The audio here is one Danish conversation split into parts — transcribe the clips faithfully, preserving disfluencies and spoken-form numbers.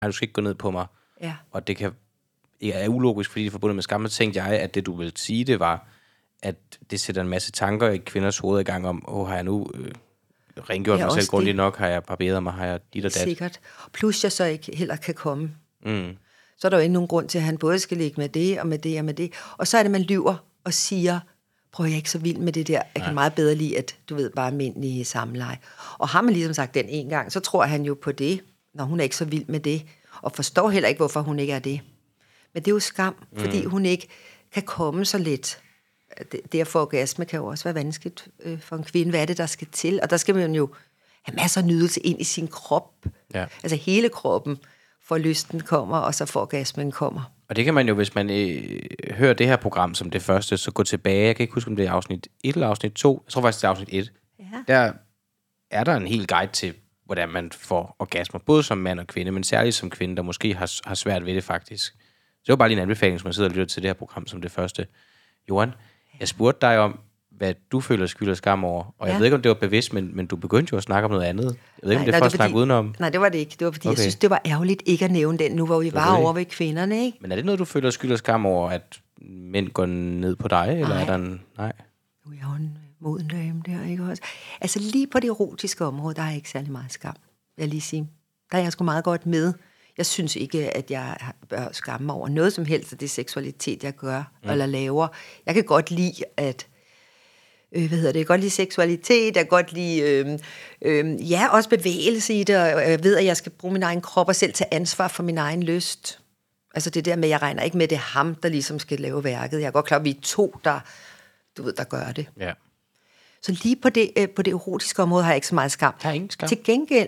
nej, du skal ikke gå ned på mig. Ja. Og det kan er ulogisk, fordi det er forbundet med skam. Så tænkte jeg, at det du ville sige, det var, at det sætter en masse tanker i kvinders hoved i gang om, åh, har jeg nu øh, rengjort Ja, mig selv også grundigt det. nok, har jeg barberet mig, har jeg dit og dat. Sikkert. Plus jeg så ikke heller kan komme. Mm. Så er der jo ikke nogen grund til, at han både skal ligge med det, og med det, og med det. Og så er det, man lyver og siger, prøv, jeg er ikke så vild med det der. Jeg kan meget bedre lide, at du ved, bare almindelige samleje. Og har man ligesom sagt den en gang, så tror han jo på det, når hun er ikke så vild med det, og forstår heller ikke, hvorfor hun ikke er det. Men det er jo skam, fordi mm. hun ikke kan komme så let. Det, det at få orgasme kan jo også være vanskeligt øh, for en kvinde. Hvad er det, der skal til? Og der skal man jo have masser af nydelse ind i sin krop. Ja. Altså hele kroppen, for lysten kommer, og så for orgasmen kommer. Og det kan man jo, hvis man øh, hører det her program som det første, så gå tilbage. Jeg kan ikke huske, om det er afsnit et eller afsnit to. Jeg tror faktisk, det er afsnit et. Ja. Der er der en hel guide til, hvordan man får orgasmer, både som mand og kvinde, men særligt som kvinde, der måske har, har svært ved det faktisk. Så det var bare lige en anbefaling, som man sidder og lytter til det her program som det første. Johan, jeg spurgte dig om, hvad du føler skyld og skam over, og jeg ja. ved ikke, om det var bevidst, men, men du begyndte jo at snakke om noget andet. Jeg ved ikke, om det er for at snakke udenom. Nej, det var det ikke. Det var, fordi okay. Okay. jeg synes, det var ærgerligt ikke at nævne den, nu hvor vi var det. over ved kvinderne, ikke? Men er det noget, du føler skyld og skam over, at mænd går ned på dig, eller Nej. er der en... Nej. Nu er jeg jo en moden dame der, ikke også? Altså lige på det erotiske område, der er jeg ikke særlig meget skam, vil jeg lige sige. Der er jeg sgu meget godt med. Jeg synes ikke, at jeg bør skamme mig over noget som helst af det seksualitet, jeg gør mm. eller laver. Jeg kan godt lide, at... Øh, hvad hedder det? Jeg kan godt lide seksualitet, jeg kan godt lide... Øh, øh, ja, også bevægelse i det, og jeg ved, at jeg skal bruge min egen krop og selv tage ansvar for min egen lyst. Altså det der med, jeg regner ikke med, det er ham, der ligesom skal lave værket. Jeg er godt klar, at vi er to, der, du ved, der gør det. Ja. Så lige på det, øh, på det erotiske område har jeg ikke så meget skam. Der er ingen skam. Til gengæld,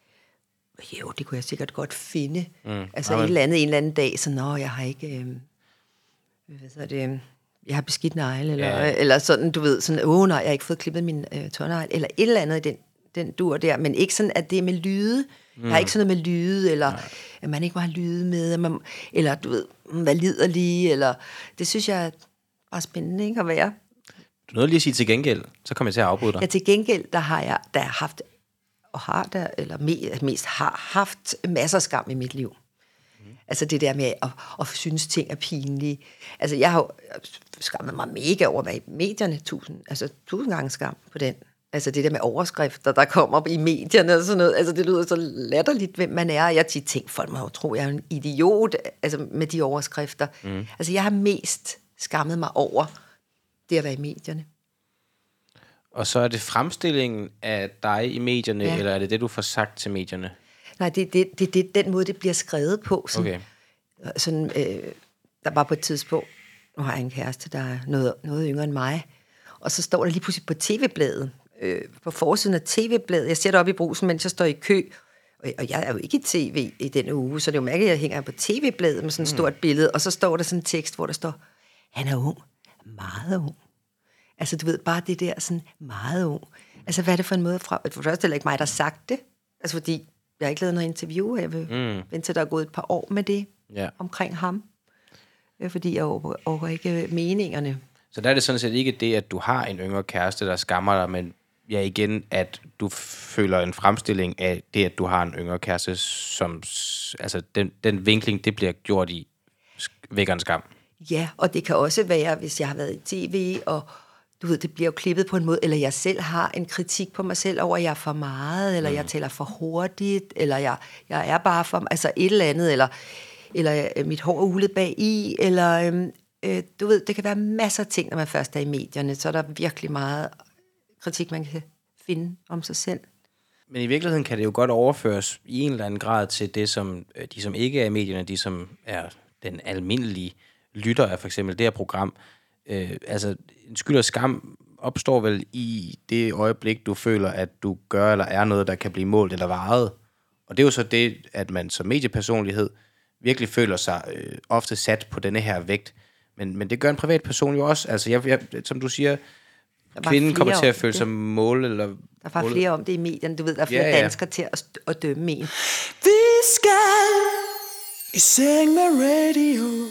jo, det kunne jeg sikkert godt finde. Mm. Altså et eller andet, en eller anden dag, så nå, jeg har ikke, øh, hvad så det, jeg har beskidt negle, eller, Ja. eller sådan, du ved, sådan, åh nej, jeg har ikke fået klippet min øh, tårnegle, eller et eller andet i den, den dur der, men ikke sådan, at det er med lyde. Mm. Jeg har ikke sådan noget med lyde, eller nej. At man ikke må have lyde med, man, eller du ved, hvad lider lige, eller, det synes jeg er bare spændende, ikke, at være. Du nåede lige at sige til gengæld, så kommer jeg til at afbryde dig. Ja, til gengæld, der har jeg, der har haft, og har der, eller mest har haft masser af skam i mit liv. Mm. Altså det der med at, at synes ting er pinlige. Altså jeg har jo skammet mig mega over at være i medierne, tusind, altså tusind gange skam på den. Altså det der med overskrifter, der kommer i medierne og sådan noget, altså det lyder så latterligt, hvem man er. Jeg tit tænker, folk må jo tro, jeg er en idiot, altså med de overskrifter. Mm. Altså jeg har mest skammet mig over det at være i medierne. Og så er det fremstillingen af dig i medierne, ja. Eller er det det, du får sagt til medierne? Nej, det er det, det, det, den måde, det bliver skrevet på. Sådan, Okay. sådan, øh, der var på et tidspunkt, nu har jeg en kæreste, der er noget, noget yngre end mig, og så står der lige pludselig på tv-bladet, øh, på forsiden af tv-bladet, jeg ser det op i Brugsen, mens jeg står i kø, og, og jeg er jo ikke i tv i den uge, så det er jo mærkeligt, at jeg hænger på tv-bladet med sådan et mm. stort billede, og så står der sådan en tekst, hvor der står, han er ung, meget ung. Altså, du ved, bare det der sådan meget ung. Altså, hvad er det for en måde fra... For først er det ikke mig, der har sagt det. Altså, fordi jeg har ikke lavet noget interview, og jeg vil mm. vente til, der er gået et par år med det ja. Omkring ham. Fordi jeg over, over ikke meningerne. Så der er det sådan set ikke det, at du har en yngre kæreste, der skammer dig, men ja, igen, at du føler en fremstilling af det, at du har en yngre kæreste, som... Altså, den, den vinkling, det bliver gjort i vækker en skam. Ja, og det kan også være, hvis jeg har været i tv, og du ved, det bliver jo klippet på en måde, eller jeg selv har en kritik på mig selv over, at jeg er for meget, eller mm. jeg taler for hurtigt, eller jeg, jeg er bare for... Altså et eller andet, eller, eller mit hår er ulet bag i, eller... Øh, du ved, det kan være masser af ting, når man først er i medierne, så er der virkelig meget kritik, man kan finde om sig selv. Men i virkeligheden kan det jo godt overføres i en eller anden grad til det, som de, som ikke er i medierne, de, som er den almindelige lytter af for eksempel det her program. Øh, altså, en skyld og skam opstår vel i det øjeblik, du føler, at du gør eller er noget, der kan blive målt eller varet. Og det er jo så det, at man som mediepersonlighed virkelig føler sig øh, ofte sat på denne her vægt. Men, men det gør en privatperson jo også. Altså, jeg, jeg, som du siger, kvinden kommer til at føle sig mål eller... Der var flere om det i medierne. Du ved, der er flere ja, ja. danskere til at, at dømme en. Vi skal i seng med radio.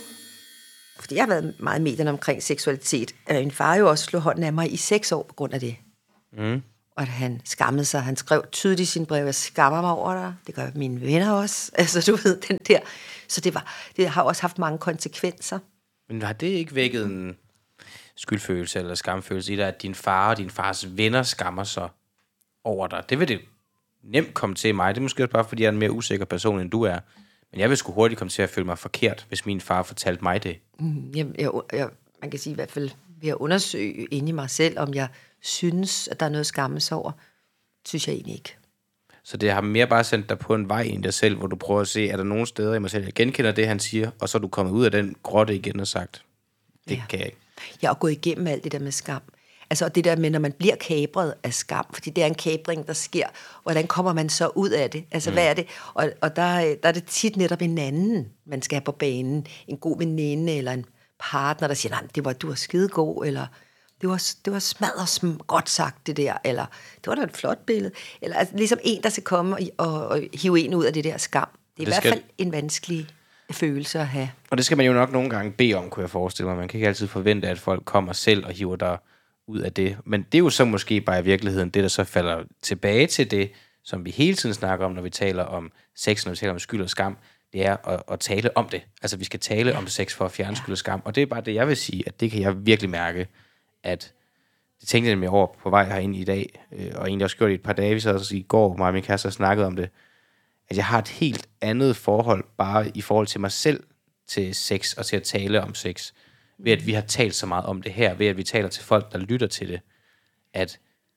Fordi jeg har været meget i medierne omkring seksualitet. Min far jo også slog hånden af mig i seks år på grund af det. Mm. Og at han skammede sig. Han skrev tydeligt i sin brev, jeg skammer mig over dig. Det gør mine venner også. Altså, du ved, den der. Så det, var, det har også haft mange konsekvenser. Men har det ikke vækket en skyldfølelse eller skamfølelse i dig, at din far og din fars venner skammer sig over dig? Det vil det nemt komme til mig. Det er måske også bare, fordi jeg er en mere usikker person, end du er. Men jeg vil sgu hurtigt komme til at føle mig forkert, hvis min far fortalte mig det. Mm, jeg, jeg, jeg, man kan sige i hvert fald, ved at undersøge inde i mig selv, om jeg synes, at der er noget at skamme sig over, synes jeg egentlig ikke. Så det har mere bare sendt dig på en vej i dig selv, hvor du prøver at se, er der nogle steder i mig selv, jeg genkender det, han siger, og så er du kommet ud af den grotte igen og sagt, det ja. kan jeg ikke. Jeg har gået igennem alt det der med skam. Altså det der med, når man bliver kapret af skam, fordi det er en kapring, der sker, hvordan kommer man så ud af det? Altså mm. hvad er det? Og, og der, der er det tit netop en anden, man skal have på banen. En god veninde eller en partner, der siger, nej, det var, du var skidegod, eller det var, det var smadret godt sagt det der, eller det var da et flot billede. Eller altså, ligesom en, der skal komme og, og, og hive en ud af det der skam. Det er det i hvert fald skal... en vanskelig følelse at have. Og det skal man jo nok nogle gange bede om, kunne jeg forestille mig. Man kan ikke altid forvente, at folk kommer selv og hiver dig ud af det. Men det er jo så måske bare i virkeligheden det, der så falder tilbage til det, som vi hele tiden snakker om, når vi taler om sex, når vi taler om skyld og skam, det er at, at tale om det. Altså vi skal tale ja. om sex for at fjerne ja. skyld og skam. Og det er bare det, jeg vil sige, at det kan jeg virkelig mærke, at det tænkte jeg nemlig over på vej herind i dag, og egentlig også gjort det i et par dage, vi så også i går, mig og min kæreste har snakket om det, at jeg har et helt andet forhold, bare i forhold til mig selv, til sex og til at tale om sex, ved at vi har talt så meget om det her, ved at vi taler til folk, der lytter til det, at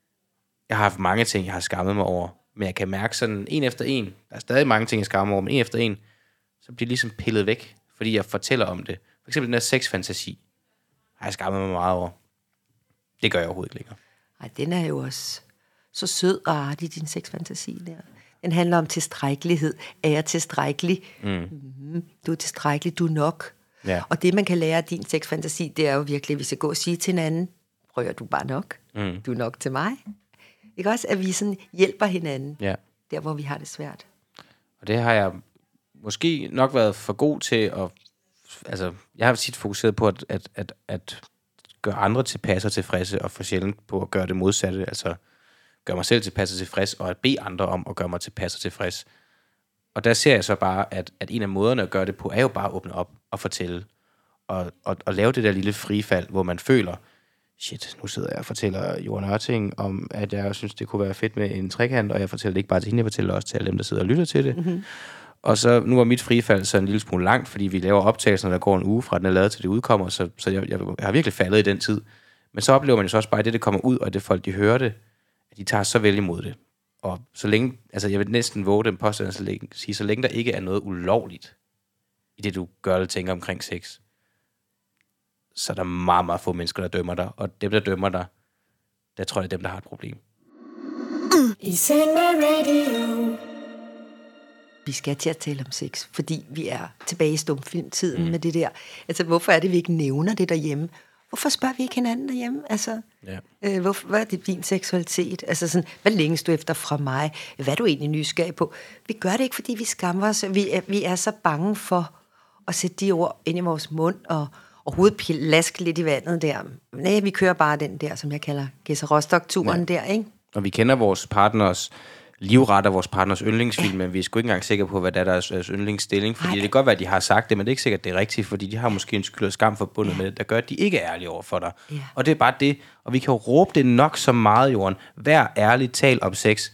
jeg har haft mange ting, jeg har skammet mig over, men jeg kan mærke sådan en efter en, der er stadig mange ting, jeg skammer mig over, men en efter en, så bliver det ligesom pillet væk, fordi jeg fortæller om det. For eksempel den der sexfantasi, har jeg skammet mig meget over. Det gør jeg overhovedet ikke længere. Ej, den er jo også så sød og artig, din sexfantasi der. Den handler om tilstrækkelighed. Er jeg tilstrækkelig? Mm. Mm-hmm. Du er tilstrækkelig, du er nok. Ja. Og det, man kan lære af din sexfantasi, det er jo virkelig, at vi skal gå og sige til hinanden, prøver du bare nok? Mm. Du er nok til mig. Ikke også? At vi sådan hjælper hinanden, ja. der hvor vi har det svært. Og det har jeg måske nok været for god til at... Altså, jeg har tit fokuseret på at, at, at, at gøre andre tilpas og tilfredse, og for sjældent på at gøre det modsatte. Altså, gøre mig selv tilpas og tilfreds, og at bede andre om at gøre mig tilpas og tilfreds. Og der ser jeg så bare, at, at en af måderne at gøre det på, er jo bare at åbne op og fortælle. Og, og, og lave det der lille frifald, hvor man føler, shit, nu sidder jeg og fortæller Johan Ørting om, at jeg synes, det kunne være fedt med en trekant, og jeg fortæller det ikke bare til hende, jeg fortæller også til alle dem, der sidder og lytter til det. Mm-hmm. Og så, nu er mit frifald så en lille smule langt, fordi vi laver optagelser, der går en uge fra den er lavet til det udkommer, så, så jeg, jeg, jeg har virkelig faldet i den tid. Men så oplever man jo så også bare, at det, det kommer ud, og det folk, de hører det, at de tager så vel imod det. Og så længe, altså jeg vil næsten våge den påstand, så længe, sige, så længe der ikke er noget ulovligt i det, du gør eller tænker omkring sex, så er der meget, meget få mennesker, der dømmer dig. Og dem, der dømmer dig, der tror jeg, er dem, der har et problem. I seng med radio. Vi skal til at tale om sex, fordi vi er tilbage i stumfilmtiden mm. med det der. Altså, hvorfor er det, vi ikke nævner det derhjemme? Hvorfor spørger vi ikke hinanden derhjemme? Altså, ja. øh, hvorfor, hvad er det din seksualitet? Altså sådan, hvad længes du efter fra mig? Hvad er du egentlig nysgerrig på? Vi gør det ikke, fordi vi skammer os. Vi er, vi er så bange for at sætte de ord ind i vores mund og overhovedet plaske lidt i vandet der. Nej, vi kører bare den der, som jeg kalder Gedser Rostock-turen ja. der, ikke? Og vi kender vores partners livret af vores partners yndlingsfilm, men vi er sgu ikke engang sikre på, hvad der er deres, deres yndlingsstilling, fordi Ej. det kan godt være, at de har sagt det, men det er ikke sikkert, at det er rigtigt, fordi de har måske en skyld og skam forbundet ja. med det, der gør, at de ikke er ærlige over for dig. Ja. Og det er bare det, og vi kan jo råbe det nok så meget, Jorden. Vær ærlig, tal om sex,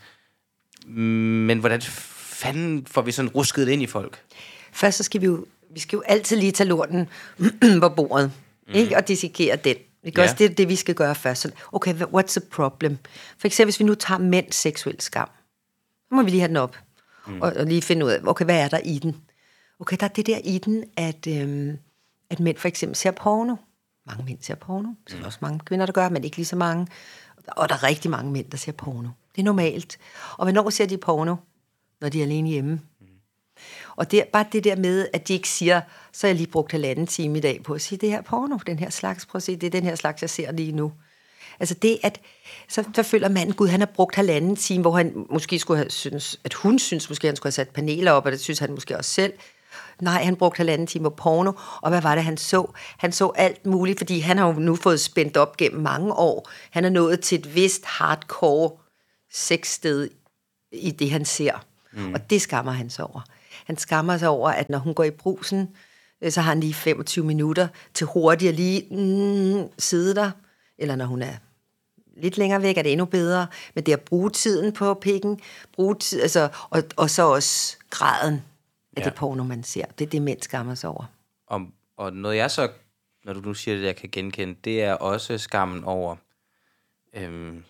men hvordan fanden får vi sådan rusket det ind i folk? Først så skal vi jo, vi skal jo altid lige tage lorten på bordet, mm. ikke? Og dissekere den. Det er ja. også det, det, vi skal gøre først. Så, okay, what's the problem? For eksempel, hvis vi nu tager mænds seksuel skam, så må vi lige have den op, mm. og, og lige finde ud af, okay, hvad er der i den? Okay, der er det der i den, at, øhm, at mænd for eksempel ser porno. Mange mænd ser porno. Så er der også mange kvinder, der gør, men ikke lige så mange. Og der er rigtig mange mænd, der ser porno. Det er normalt. Og hvornår ser de porno? Når de er alene hjemme. Mm. Og det er bare det der med, at de ikke siger, så har jeg lige brugt halvanden time i dag på at sige, det her porno, den her slags, prøv at se, det er den her slags, jeg ser lige nu. Altså det, at så, så føler manden, gud, han har brugt halvanden time, hvor han måske skulle have synes, at hun synes, måske han skulle have sat paneler op, og det synes han måske også selv. Nej, han brugte halvanden time på porno, og hvad var det, han så? Han så alt muligt, fordi han har jo nu fået spændt op gennem mange år. Han er nået til et vist hardcore sexsted i det, han ser. Mm. Og det skammer han sig over. Han skammer sig over, at når hun går i brusen, så har han lige femogtyve minutter til hurtigt at lige mm, sidde der. Eller når hun er lidt længere væk, er det endnu bedre. Men det at bruge tiden på pikken, bruge tid, altså, og, og så også graden af ja. det porno, man ser. Det er det, mænd skammer sig over. Og, og noget jeg så, når du nu siger det, jeg kan genkende, det er også skammen over øhm,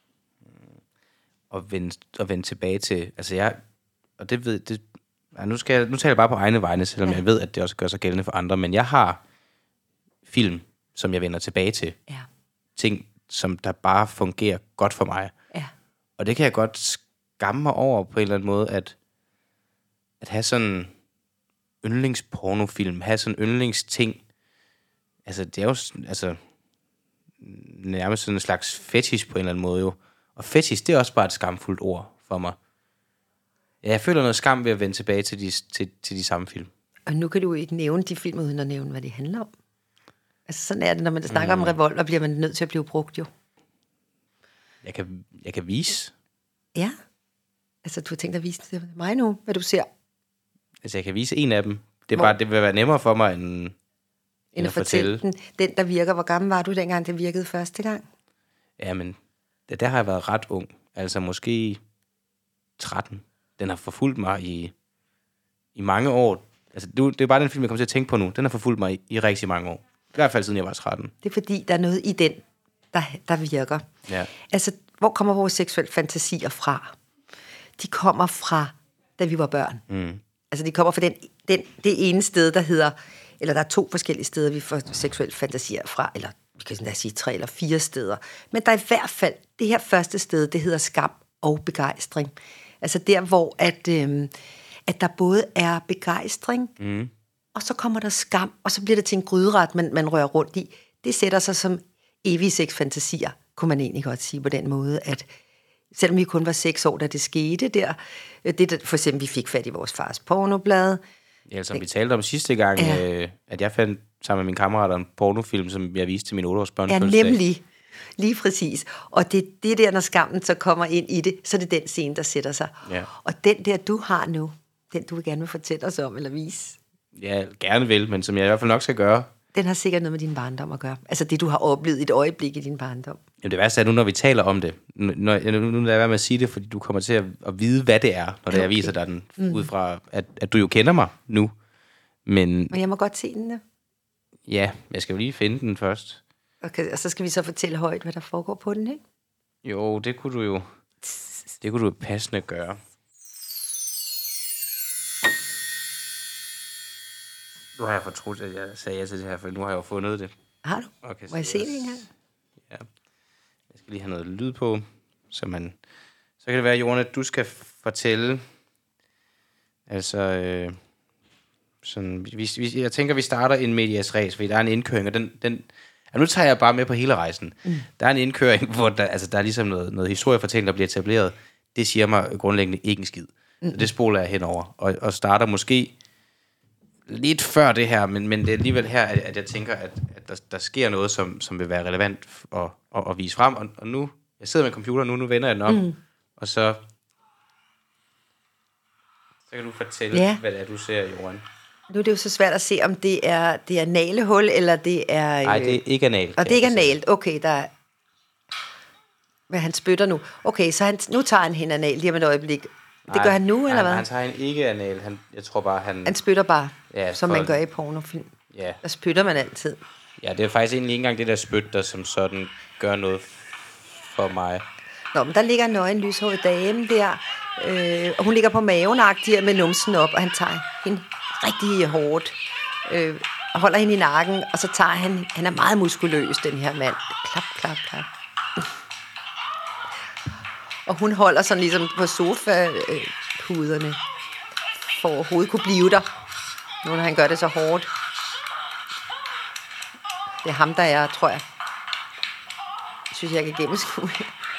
at, vende, at vende tilbage til, altså jeg, og det ved, det, ja, nu, skal jeg, nu taler jeg bare på egne vegne, selvom ja. jeg ved, at det også gør sig gældende for andre, men jeg har film, som jeg vender tilbage til. Ja. Ting, som der bare fungerer godt for mig. Ja. Og det kan jeg godt skamme mig over på en eller anden måde, at, at have sådan en yndlingspornofilm, have sådan en yndlingsting. Altså, det er jo altså, nærmest sådan en slags fetish på en eller anden måde jo. Og fetish, det er også bare et skamfuldt ord for mig. Ja, jeg føler noget skam ved at vende tilbage til de, til, til de samme film. Og nu kan du ikke nævne de film, uden at nævne, hvad de handler om. Altså, sådan er det, når man snakker mm. om revolver, bliver man nødt til at blive brugt jo. Jeg kan, jeg kan vise. Ja. Altså, du har tænkt at vise det til mig nu, hvad du ser. Altså, jeg kan vise en af dem. Det, er bare, det vil være nemmere for mig, end, end, end at fortælle den. Den, der virker. Hvor gammel var du, dengang det virkede første gang? Jamen, det, der har jeg været ret ung. Altså, måske tretten. Den har forfulgt mig i, i mange år. Altså, det, det er bare den film, jeg kommer til at tænke på nu. Den har forfulgt mig i, i rigtig mange år. I hvert fald siden jeg var tretten. Det er fordi, der er noget i den, der, der virker. Ja. Altså, hvor kommer vores seksuelle fantasier fra? De kommer fra, da vi var børn. Mm. Altså, de kommer fra den, den, det ene sted, der hedder, eller der er to forskellige steder, vi får seksuelle fantasier fra, eller vi kan sådan sige tre eller fire steder. Men der er i hvert fald, det her første sted, det hedder skam og begejstring. Altså der, hvor at, øhm, at der både er begejstring, mm. og så kommer der skam, og så bliver det til en gryderet, man, man rører rundt i. Det sætter sig som evige sexfantasier, kunne man egentlig godt sige på den måde, at selvom vi kun var seks år, da det skete der, det der, for eksempel, vi fik fat i vores fars pornoblad. Ja, som vi talte om sidste gang, ja. øh, at jeg fandt sammen med mine kammerater en pornofilm, som jeg viste til min otte års børn. Ja, nemlig. Lige præcis. Og det er det der, når skammen så kommer ind i det, så er det den scene, der sætter sig. Ja. Og den der, du har nu, den du vil gerne vil fortælle os om, eller vise. Ja, gerne vil, men som jeg i hvert fald nok skal gøre. Den har sikkert noget med din barndom at gøre. Altså det, du har oplevet i et øjeblik i din barndom. Jamen det værste er nu, når vi taler om det. Når, nu, nu lader jeg være med at sige det, fordi du kommer til at, at vide, hvad det er, når okay. det jeg viser dig den, mm. ud fra, at, at du jo kender mig nu. Men, og jeg må godt se den, da. Ja, jeg skal jo lige finde den først. Okay, og så skal vi så fortælle højt, hvad der foregår på den, ikke? Jo, det kunne du jo, det kunne du passende gøre. Nu har jeg fortrudt, at jeg sagde ja til det her, for nu har jeg jo fundet det. Har du? Okay, må jeg se det engang? Ja. Jeg skal lige have noget lyd på, så man... Så kan det være, Jorn, at du skal fortælle... Altså... Øh, sådan, vi, vi, jeg tænker, vi starter en medias res, fordi der er en indkøring, og den... den ja, nu tager jeg bare med på hele rejsen. Mm. Der er en indkøring, hvor der, altså, der er ligesom noget, noget historiefortælling, der bliver etableret. Det siger mig grundlæggende ikke en skid. Mm. Så det spoler jeg henover, og, og starter måske... lidt før det her, men, men det er alligevel her, at, at jeg tænker, at, at der, der sker noget, som, som vil være relevant at, at, at vise frem. Og, og nu, jeg sidder med computeren nu, nu vender jeg den om, mm. og så, så kan du fortælle, ja. hvad det er, du ser, Johan. Nu er det jo så svært at se, om det er, det er analehul, eller det er... Nej, det er ikke analt. Og det er ikke analt, okay, der er... Men han spytter nu. Okay, så han, nu tager han hende anal lige om et øjeblik. Det nej, gør han nu, eller han, hvad? Han tager en ikke anal. Han, jeg tror bare, han... Han spytter bare, ja, som for, man gør i pornofilm. Ja. Der spytter man altid. Ja, det er faktisk egentlig ikke engang det der spyt, der som sådan gør noget for mig. Nå, men der ligger en nøgen lyshåret dame der, øh, og hun ligger på maven-agtig med numsen op, og han tager hende rigtig hårdt, øh, og holder hende i nakken, og så tager han... Han er meget muskuløs, den her mand. Klap, klap, klap. Og hun holder sådan ligesom på sofa-puderne, for overhovedet kunne blive der, nu når han gør det så hårdt. Det er ham, der er, tror jeg. Jeg synes, jeg kan gennemskue.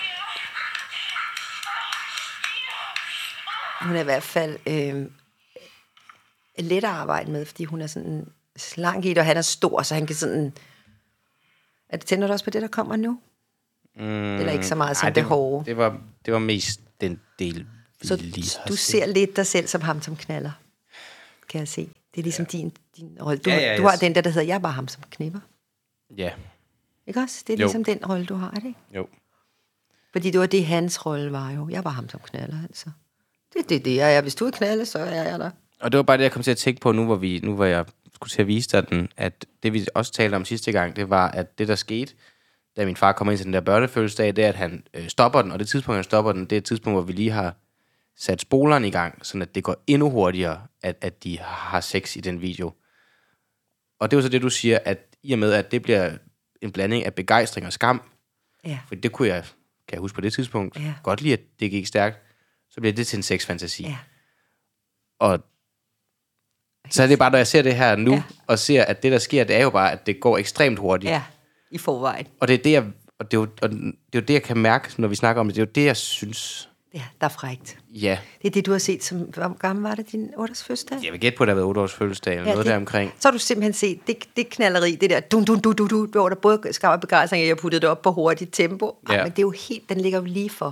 Hun er i hvert fald øh, let at arbejde med, fordi hun er sådan slank i det, og han er stor, så han kan sådan... Er det tænder du også på det, der kommer nu? Mm, Eller ikke så meget som ej, det, det hårde. Det var, det var mest den del, vi Så lige har du set. ser lidt dig selv som ham, som knaller, kan jeg se. Det er ligesom ja. din, din rolle. Du, Ja, ja, du har yes. den der, der hedder, jeg er bare ham, som knipper. Ja. Ikke også? Det er Jo. ligesom den rolle, du har, er det ikke? Jo. Fordi det var det, hans rolle var jo. Jeg var ham, som knaller, altså. Det er det, det er jeg. Hvis du er knalle, så er jeg der. Og det var bare det, jeg kom til at tænke på nu, hvor, vi, nu hvor jeg skulle til at vise dig den, at det vi også talte om sidste gang, det var, at det der skete, da min far kommer ind til den der børnefødselsdag, det er, at han øh, stopper den, og det tidspunkt, han stopper den, det er et tidspunkt, hvor vi lige har sat spolerne i gang, så at det går endnu hurtigere, at, at de har sex i den video. Og det er jo så det, du siger, at i og med, at det bliver en blanding af begejstring og skam, Ja. for det kunne jeg, kan jeg huske på det tidspunkt, Ja. godt lide, at det gik stærkt, så bliver det til en sexfantasi. Ja. Og så er det bare, når jeg ser det her nu, Ja. ja. og ser, at det, der sker, det er jo bare, at det går ekstremt hurtigt. Ja, i forvejen. Og det er det, jeg, og det er jo, og det er jo det, jeg kan mærke, når vi snakker om det. Det er jo det, jeg synes. Ja, der er frækt. Ja, Det er det, du har set som... Hvor gammel var det, din otte års fødselsdag? jeg vil gætte på, at der har været otte års fødselsdag, eller ja, noget det, der omkring. Så har du simpelthen set det, det knalleri, det der dun, dun, dun, dun, dun, hvor der både skam og begejstring, at jeg puttede det op på hurtigt tempo. Ja. Ja. Ej, men det er jo helt... Den ligger jo lige for.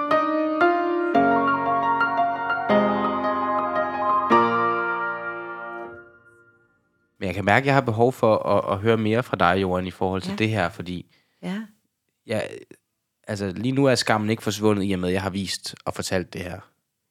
Men jeg kan mærke, at jeg har behov for at, at høre mere fra dig, Johan, i forhold til Ja. det her, fordi Ja. jeg, altså, lige nu er skammen ikke forsvundet i og med, at jeg har vist og fortalt det her.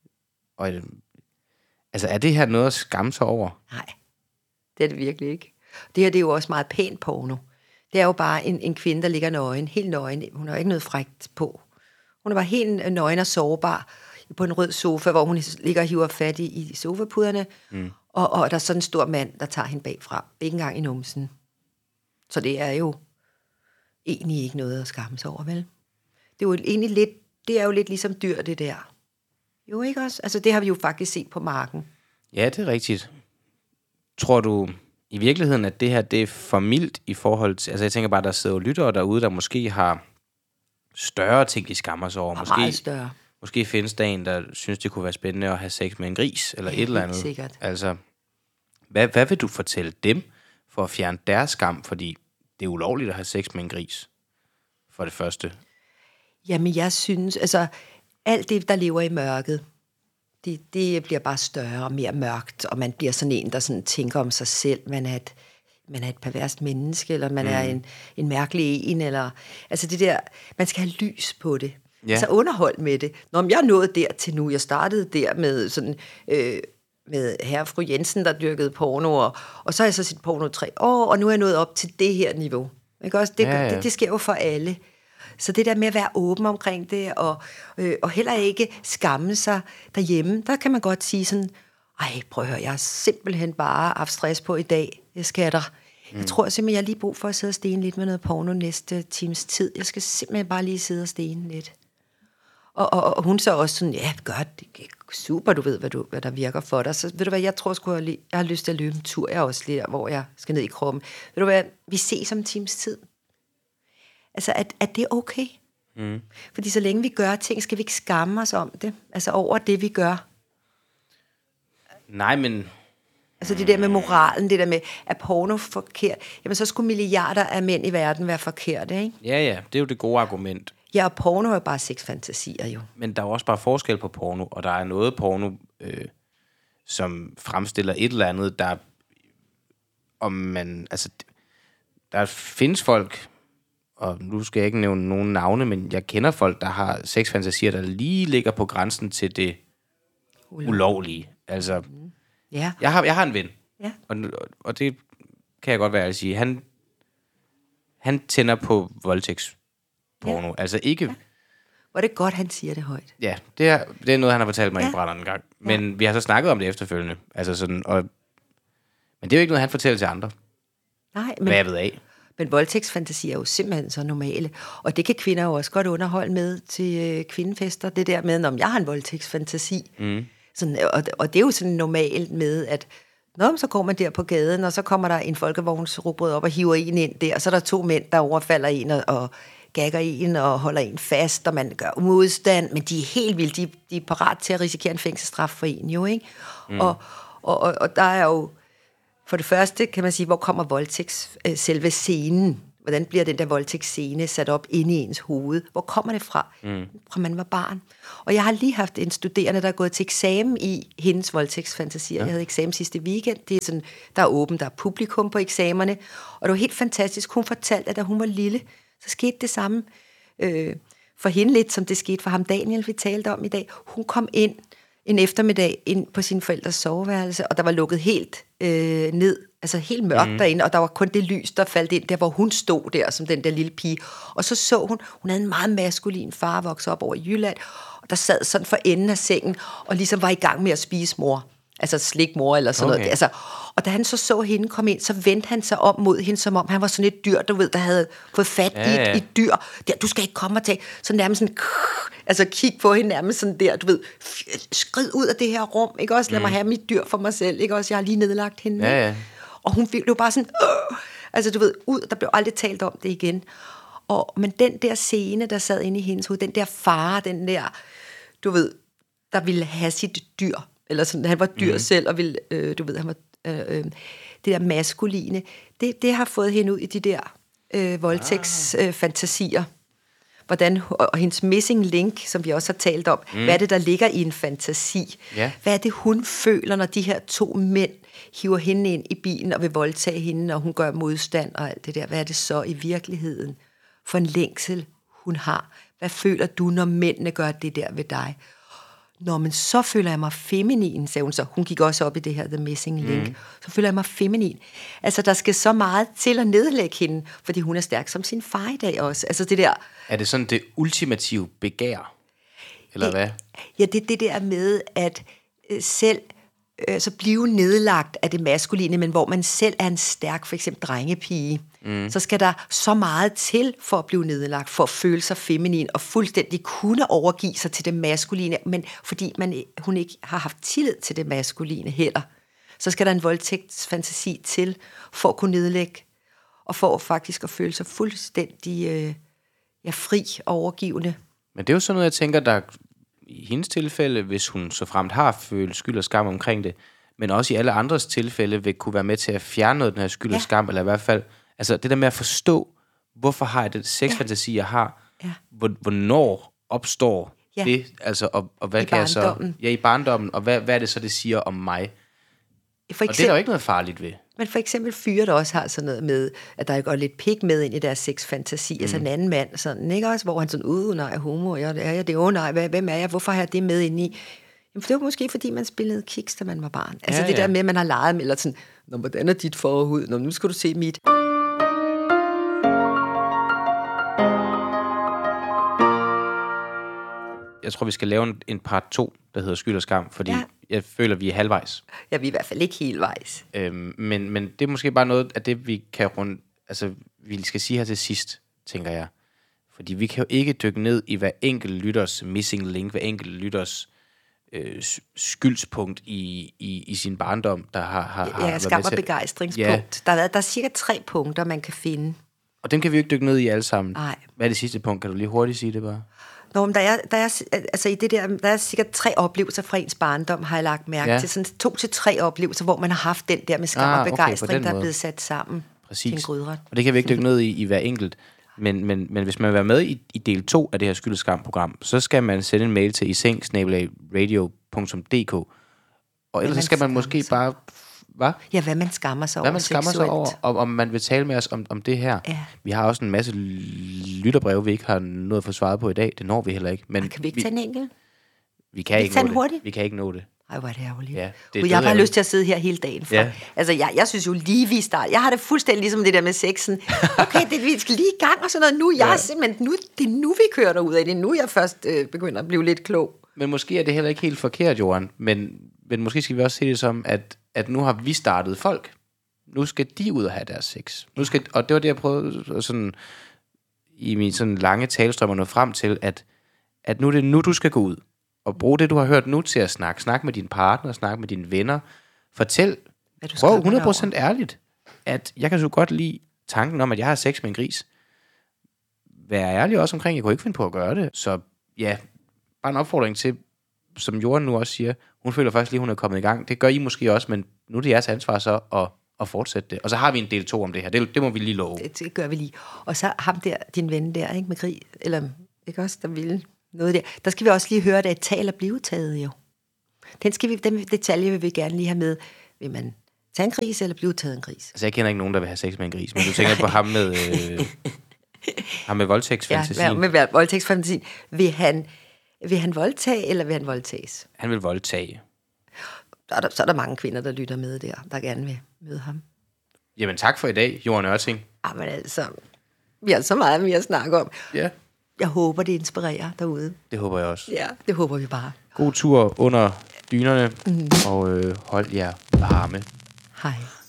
Og, øh, altså, er det her noget at skamme sig over? Nej, det er det virkelig ikke. Det her, det er jo også meget pænt porno. Det er jo bare en, en kvinde, der ligger nøgen, helt nøgen. Hun har ikke noget frækt på. Hun er bare helt nøgen og sårbar på en rød sofa, hvor hun ligger og hiver fat i, i sofapuderne. Mm. Og, og der er sådan en stor mand, der tager hende bagfra. Ikke engang i numsen. Så det er jo egentlig ikke noget at skamme sig over, vel? Det er jo egentlig lidt, det er jo lidt ligesom dyr, det der. Jo, ikke også? Altså, det har vi jo faktisk set på marken. Ja, det er rigtigt. Tror du i virkeligheden, at det her, det er for mildt i forhold til... Altså, jeg tænker bare, der sidder jo lyttere derude, der måske har større ting, de skammer sig over. Og Måske, meget større. måske findes der en, der synes, det kunne være spændende at have sex med en gris, eller Ja, et eller helt andet. sikkert. Altså, hvad, hvad vil du fortælle dem for at fjerne deres skam? Fordi det er ulovligt at have sex med en gris, for det første. Jamen, jeg synes, altså, alt det, der lever i mørket, det, det bliver bare større og mere mørkt, og man bliver sådan en, der sådan tænker om sig selv, man er et, man er et perverst menneske, eller man mm. er en, en mærkelig en, eller, altså det der, man skal have lys på det. Ja. Altså underhold med det. Når jeg nåede der til nu, jeg startede der med sådan, øh, med herre og fru Jensen, der dyrkede porno, og, og så har jeg så set porno tre år, og nu er jeg nået op til det her niveau. Ikke også? Det, Ja, ja. det, det sker jo for alle. Så det der med at være åben omkring det, og, øh, og heller ikke skamme sig derhjemme, der kan man godt sige sådan, ej, prøv at høre, jeg har simpelthen bare haft stress på i dag, jeg skatter. Mm. Jeg tror simpelthen, jeg har lige brug for at sidde og stene lidt med noget porno næste times tid. Jeg skal simpelthen bare lige sidde og stene lidt. Og, og, og hun så også sådan, ja, gør det, super, du ved, hvad, du, hvad der virker for dig. Så ved du hvad, jeg tror sgu, jeg, jeg har lyst til at løbe en tur, jeg også lige, hvor jeg skal ned i kroppen. Ved du hvad, vi ses om en times tid. Altså, at, at det er okay. Mm. Fordi så længe vi gør ting, skal vi ikke skamme os om det. Altså over det, vi gør. Nej, men... Altså det der med moralen, det der med, at porno forkert, jamen så skulle milliarder af mænd i verden være forkerte, ikke? Ja, ja, det er jo det gode argument. Ja, og porno er jo bare sexfantasier jo. Men der er jo også bare forskel på porno, og der er noget porno, øh, som fremstiller et eller andet, der... Om man... Altså, der findes folk... Og nu skal jeg ikke nævne nogen navne, men jeg kender folk, der har sexfantasier, der lige ligger på grænsen til det Ulovligt. ulovlige. Altså, Ja. jeg har, jeg har en ven, Ja. og, og det kan jeg godt være at sige. Han, han tænder på voldtægtsporno. Ja. Altså ikke... Ja. Hvor er det godt, han siger det højt. Ja, det er, det er noget, han har fortalt mig Ja. i brænderen en gang. Men ja. vi har så snakket om det efterfølgende. Altså sådan, og, men det er jo ikke noget, han fortæller til andre. Nej, Hvad jeg men, ved af. men voldtægtsfantasier er jo simpelthen så normale. Og det kan kvinder jo også godt underholde med til øh, kvindefester. Det der med, om jeg har en voldtægtsfantasi. Mm. Sådan, og, og det er jo sådan normalt med, at nå, så går man der på gaden, og så kommer der en folkevognsrugbrød op og hiver en ind der, og så er der to mænd, der overfalder en og, og gagger en og holder en fast, og man gør modstand, men de er helt vildt, de, de er parat til at risikere en fængselsstraf for en jo, ikke? Mm. Og, og, og, og der er jo, for det første kan man sige, hvor kommer voldtægts, øh, selve scenen, Hvordan bliver den der voldtægtsscene sat op inde i ens hoved? Hvor kommer det fra? Mm. Fra man var barn. Og jeg har lige haft en studerende, der er gået til eksamen i hendes voldtægtsfantasier. Ja. Jeg havde eksamen sidste weekend. Det er sådan, der er åbent, der er publikum på eksamerne. Og det var helt fantastisk. Hun fortalte, at da hun var lille, så skete det samme øh, for hende lidt, som det skete for ham Daniel, vi talte om i dag. Hun kom ind en eftermiddag ind på sin forældres soveværelse, og der var lukket helt øh, ned, altså helt mørkt mm. derinde, og der var kun det lys, der faldt ind der, hvor hun stod der, som den der lille pige. Og så så hun, hun havde en meget maskulin far, vokset op over i Jylland, og der sad sådan for enden af sengen, og ligesom var i gang med at spise mor. Altså slikmor eller sådan okay. noget. Altså, og da han så så hende komme ind, så vendte han sig om mod hende, som om han var sådan et dyr, du ved, der havde fået fat ja, i et, ja. et dyr. Der, du skal ikke komme og tage, så nærmest sådan, altså kig på hende nærmest sådan der, du ved, skrid ud af det her rum, ikke også? Lad mm. mig have mit dyr for mig selv, ikke også? Jeg har lige nedlagt hende. Ja, ja. Og hun blev bare sådan, øh, altså du ved, ud, der blev aldrig talt om det igen. Og, men den der scene, der sad inde i hendes hoved, den der far, den der, du ved, der ville have sit dyr, eller sådan, han var dyr mm. selv, og ville, øh, du ved, han var, øh, øh, det der maskuline, det, det har fået hende ud i de der øh, voldtægtsfantasier. Øh, Hvordan, og hendes missing link, som vi også har talt om, mm. hvad er det, der ligger i en fantasi? Yeah. Hvad er det, hun føler, når de her to mænd hiver hende ind i bilen og vil voldtage hende, og hun gør modstand og alt det der? Hvad er det så i virkeligheden for en længsel, hun har? Hvad føler du, når mændene gør det der ved dig? Når men så føler jeg mig feminin, sagde hun så. Hun gik også op i det her The Missing Link. Mm. Så føler jeg mig feminin. Altså, der skal så meget til at nedlægge hende, fordi hun er stærk som sin far i dag også. Altså, det der... Er det sådan det ultimative begær? Eller hvad? Ja, det er det der med, at øh, selv øh, så blive nedlagt af det maskuline, men hvor man selv er en stærk, for eksempel drengepige, mm. så skal der så meget til for at blive nedlagt, for at føle sig feminin og fuldstændig kunne overgive sig til det maskuline, men fordi man, hun ikke har haft tillid til det maskuline heller, så skal der en voldtægtsfantasi til for at kunne nedlægge, og for faktisk at føle sig fuldstændig øh, ja, fri og overgivende. Men det er jo sådan noget, jeg tænker, der i hendes tilfælde, hvis hun så fremt har følt skyld og skam omkring det, men også i alle andres tilfælde vil kunne være med til at fjerne noget af den her skyld og skam, eller i hvert fald, altså det der med at forstå, hvorfor har jeg den sexfantasi, jeg har, ja. hvornår opstår ja. det, altså, og, og hvad I kan jeg så... Ja, i barndommen, og hvad, hvad er det så, det siger om mig? For eksempel, og det er der jo ikke noget farligt ved. Men for eksempel fyre, der også har sådan noget med, at der går lidt pik med ind i deres sexfantasi, mm. altså en anden mand, sådan, ikke også, hvor han sådan, uh, nej, homo, ja, det er jeg, det er, oh, nej, hvem er jeg, hvorfor har jeg det med ind i? Jamen, det var måske, fordi man spillede kiks, da man var barn. Altså ja, det ja. der med, at man har leget med, eller sådan, nå, hvordan er dit forhud? Nå, nu skal du se mit. Jeg tror, vi skal lave en, en part to, der hedder Skyld og Skam, fordi ja. jeg føler, vi er halvvejs. Ja, vi er i hvert fald ikke helvejs. Øhm, men, men det er måske bare noget af det, vi kan rundt, altså vi skal sige her til sidst, tænker jeg. Fordi vi kan jo ikke dykke ned i hver enkelt lytters missing link, hver enkelt lytters øh, skyldspunkt i, i, i sin barndom, der har, har, har ja, skam og begejstringspunkt. Ja. Der, er, der er cirka tre punkter, man kan finde. Og dem kan vi jo ikke dykke ned i alle sammen. Nej. Hvad er det sidste punkt? Kan du lige hurtigt sige det bare? Nå, men der er, der er, altså i det der, der er sikkert tre oplevelser fra ens barndom, har jeg lagt mærke ja. til. Sådan to til tre oplevelser, hvor man har haft den der med skam ah, og begejstring, okay, der er blevet sat sammen. Præcis. Til en grydret. Og det kan vi ikke dykke ned i, i hver enkelt. Men, men, men hvis man vil være med i, i del to af det her Skyld og Skam-program, så skal man sende en mail til iseng bindestreg radio punktum d k. Og ellers skal man måske sig. bare... Hvad? Ja, hvad man skammer sig hvad over man skammer seksuelt. sig over, og om man vil tale med os om, om det her. Ja. Vi har også en masse lytterbreve, vi ikke har noget at få svaret på i dag. Det når vi heller ikke. Men og kan vi ikke tage en enkelt? Vi kan, ikke nå det. vi kan ikke nå det. Ej, hvor er det ærgerligt. Ja, det er jeg har bare lyst til at sidde her hele dagen for. Ja. Altså, jeg, jeg synes jo lige, vi starter. Jeg har det fuldstændig ligesom det der med sexen. Okay, det, vi skal lige i gang og sådan noget. Nu, jeg ja. simpelthen, nu, det er nu, vi kører derud af. Det er nu, jeg først øh, begynder at blive lidt klog. Men måske er det heller ikke helt forkert, Johan. Men, men måske skal vi også se det som, at, at nu har vi startet folk. Nu skal de ud og have deres sex. Nu skal, og det var det, jeg prøvede sådan, i min sådan lange talestrøm at nå frem til, at, at nu er det nu, du skal gå ud. Og bruge det, du har hørt nu til at snakke. Snak med din partner, snak med dine venner. Fortæl, prøv hundrede procent ærligt, at jeg kan så godt lide tanken om, at jeg har sex med en gris. Vær ærlig også omkring, jeg kunne ikke finde på at gøre det. Så ja, bare en opfordring til, som Jorden nu også siger, hun føler faktisk lige, hun er kommet i gang. Det gør I måske også, men nu er det jeres ansvar så at at fortsætte det. Og så har vi en del to om det her. Det, det må vi lige love. Det, det gør vi lige. Og så ham der, din ven der, ikke, med krig, eller ikke også, der ville noget der. Der skal vi også lige høre, at et tal er blive taget jo. Den, skal vi, den detalje vil vi gerne lige have med. Vil man tage en gris, eller blive taget en gris? Altså, jeg kender ikke nogen, der vil have sex med en gris, men du tænker på ham med, øh, ham med voldtægtsfantasien. Ja, med voldtægtsfantasien. Vil han, vil han voldtage, eller vil han voldtages? Han vil voldtage. Så er, der, så er der mange kvinder, der lytter med der, der gerne vil møde ham. Jamen, tak for i dag, Jorden Ørting. Ah, men altså, vi har så meget mere at snakke om. Ja. Jeg håber, det inspirerer derude. Det håber jeg også. Ja, det håber vi bare. God tur under dynerne, mm. og øh, hold jer varme. Hej.